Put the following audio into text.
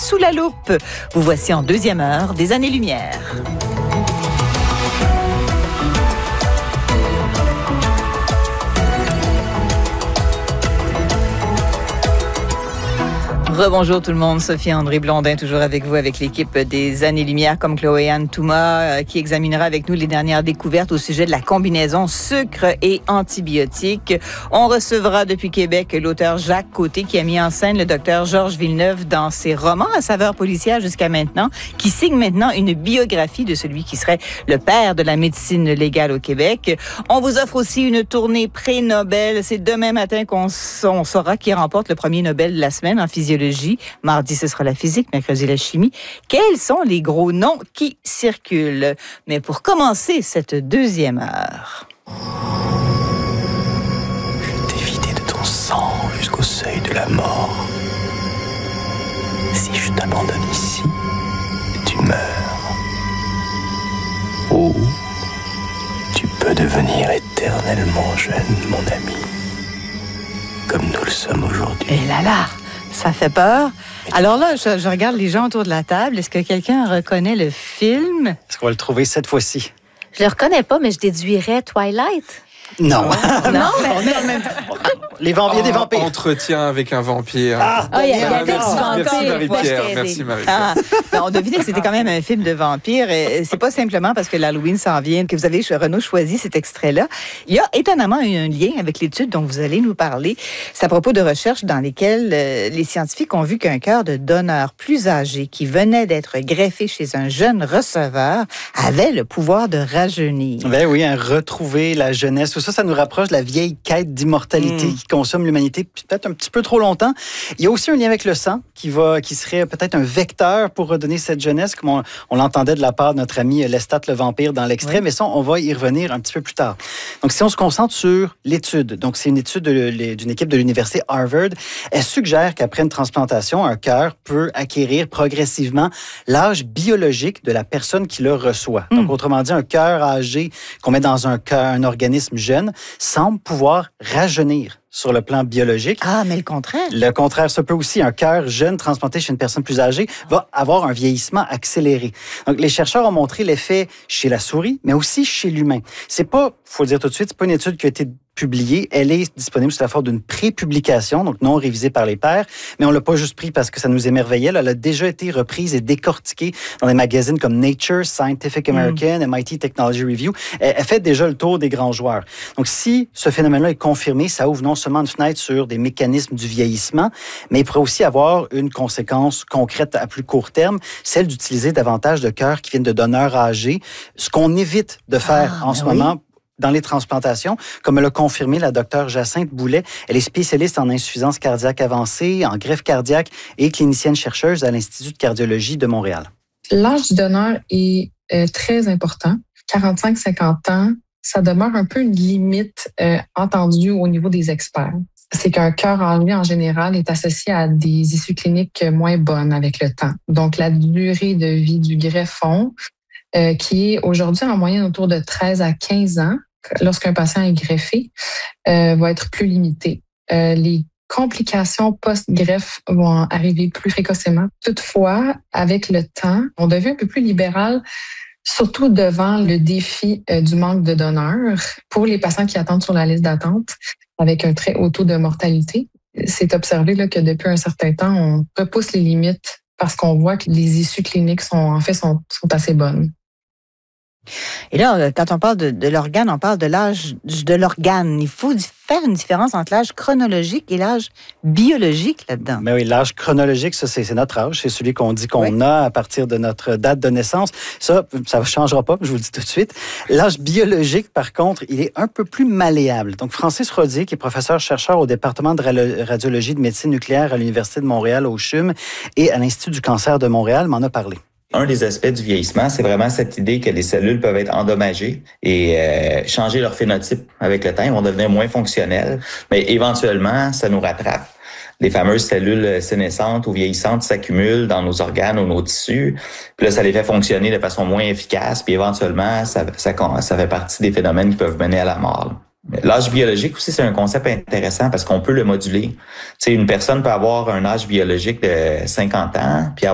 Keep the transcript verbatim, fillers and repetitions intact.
sous la loupe. Vous voici en deuxième heure des années-lumière. Rebonjour tout le monde, Sophie-André Blondin, toujours avec vous, avec l'équipe des Années-Lumière, comme Chloé-Anne Touma, euh, qui examinera avec nous les dernières découvertes au sujet de la combinaison sucre et antibiotiques. On recevra depuis Québec l'auteur Jacques Côté, qui a mis en scène le docteur Georges Villeneuve dans ses romans à saveur policière jusqu'à maintenant, qui signe maintenant une biographie de celui qui serait le père de la médecine légale au Québec. On vous offre aussi une tournée pré-Nobel. C'est demain matin qu'on on saura qui remporte le premier Nobel de la semaine en physiologie. Mardi, ce sera la physique, mercredi, la chimie. Quels sont les gros noms qui circulent? Mais pour commencer cette deuxième heure... Je t'ai vidé de ton sang jusqu'au seuil de la mort. Si je t'abandonne ici, tu meurs. Ou tu peux devenir éternellement jeune, mon ami. Comme nous le sommes aujourd'hui. Et là là! Ça fait peur. Alors là, je, je regarde les gens autour de la table. Est-ce que quelqu'un reconnaît le film? Est-ce qu'on va le trouver cette fois-ci? Je le reconnais pas, mais je déduirais Twilight. Non. Oh, non, mais... Les vampires, des vampires. Entretien avec un vampire. Ah, oh, il y a, il y a merci, vampire. merci Marie-Pierre. Merci Marie-Pierre. Ah, ben, on devinait que c'était quand même un film de vampire. Et c'est pas simplement parce que l'Halloween s'en vient que vous avez, Renaud, choisi cet extrait-là. Il y a étonnamment un lien avec l'étude dont vous allez nous parler. C'est à propos de recherches dans lesquelles euh, les scientifiques ont vu qu'un cœur de donneur plus âgé qui venait d'être greffé chez un jeune receveur avait le pouvoir de rajeunir. Ben oui, hein, retrouver la jeunesse. Tout ça, ça nous rapproche de la vieille quête d'immortalité mmh. qui consomme l'humanité peut-être un petit peu trop longtemps. Il y a aussi un lien avec le sang qui va, qui serait peut-être un vecteur pour redonner cette jeunesse, comme on, on l'entendait de la part de notre ami Lestat le vampire dans l'extrait, oui. Mais ça, on va y revenir un petit peu plus tard. Donc, si on se concentre sur l'étude, donc c'est une étude de, d'une équipe de l'université Harvard, elle suggère qu'après une transplantation, un cœur peut acquérir progressivement l'âge biologique de la personne qui le reçoit. Mmh. Donc, autrement dit, un cœur âgé qu'on met dans un cœur, un organisme jeune, semble pouvoir rajeunir sur le plan biologique. Ah, mais le contraire. Le contraire se peut aussi. Un cœur jeune transplanté chez une personne plus âgée va avoir un vieillissement accéléré. Donc, les chercheurs ont montré l'effet chez la souris, mais aussi chez l'humain. C'est pas, faut le dire tout de suite, c'est pas une étude qui a été publiée. Elle est disponible sous la forme d'une pré-publication, donc non révisée par les pairs, mais on l'a pas juste pris parce que ça nous émerveillait. Elle a déjà été reprise et décortiquée dans des magazines comme Nature, Scientific American, mm. M I T Technology Review. Elle, elle fait déjà le tour des grands joueurs. Donc, si ce phénomène-là est confirmé, ça ouvre non seulement une fenêtre sur des mécanismes du vieillissement, mais il pourrait aussi avoir une conséquence concrète à plus court terme, celle d'utiliser davantage de cœurs qui viennent de donneurs âgés, ce qu'on évite de faire ah, en ce oui. moment dans les transplantations, comme l'a confirmé la docteure Jacinthe Boulet. Elle est spécialiste en insuffisance cardiaque avancée, en greffe cardiaque et clinicienne chercheuse à l'Institut de cardiologie de Montréal. L'âge du donneur est euh, très important. quarante-cinq à cinquante ans, ça demeure un peu une limite euh, entendue au niveau des experts. C'est qu'un cœur âgé, en général, est associé à des issues cliniques moins bonnes avec le temps. Donc, la durée de vie du greffon, euh, qui est aujourd'hui en moyenne autour de treize à quinze ans, lorsqu'un patient est greffé, euh, va être plus limitée. Euh, les complications post-greffe vont arriver plus précocement. Toutefois, avec le temps, on devient un peu plus libéral, surtout devant le défi euh, du manque de donneurs pour les patients qui attendent sur la liste d'attente avec un très haut taux de mortalité. C'est observé là, que depuis un certain temps, on repousse les limites parce qu'on voit que les issues cliniques sont en fait sont, sont assez bonnes. Et là, quand on parle de, de l'organe, on parle de l'âge de l'organe. Il faut faire une différence entre l'âge chronologique et l'âge biologique là-dedans. Mais oui, l'âge chronologique, ça, c'est, c'est notre âge. C'est celui qu'on dit qu'on oui. a à partir de notre date de naissance. Ça, ça ne changera pas, je vous le dis tout de suite. L'âge biologique, par contre, il est un peu plus malléable. Donc, Francis Rodier, qui est professeur-chercheur au département de radiologie de médecine nucléaire à l'Université de Montréal, au C H U M, et à l'Institut du cancer de Montréal, m'en a parlé. Un des aspects du vieillissement, c'est vraiment cette idée que les cellules peuvent être endommagées et euh, changer leur phénotype avec le temps. Ils vont devenir moins fonctionnels, mais éventuellement, ça nous rattrape. Les fameuses cellules sénescentes ou vieillissantes s'accumulent dans nos organes ou nos tissus. Puis là, ça les fait fonctionner de façon moins efficace. Puis éventuellement, ça, ça, ça fait partie des phénomènes qui peuvent mener à la mort. L'âge biologique aussi, c'est un concept intéressant parce qu'on peut le moduler. Tu sais, une personne peut avoir un âge biologique de cinquante ans, puis